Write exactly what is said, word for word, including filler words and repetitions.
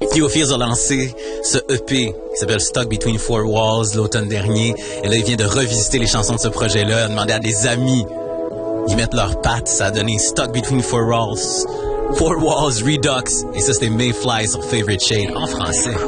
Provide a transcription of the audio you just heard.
Theophilz a lancé ce E P qui s'appelle Stuck Between Four Walls l'automne dernier. Et là, il vient de revisiter les chansons de ce projet-là, a demandé à des amis d'y mettre leurs pattes. Ça a donné Stuck Between Four Walls, Four Walls Redux. Et ça, c'était Mayfly sur Favorite Shade en français.